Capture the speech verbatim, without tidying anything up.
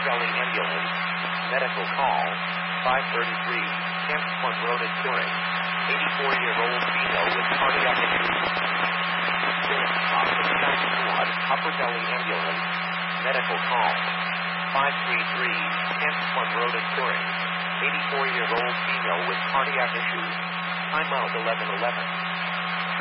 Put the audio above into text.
Delhi ambulance, medical call, five thirty-three, Kent Point Road in Turin, eighty-four-year-old female with cardiac issues. South Squad, Upper Delhi ambulance, medical call, five three three, Kent Point Road in Turin, eighty-four-year-old female with cardiac issues. Time out eleven eleven.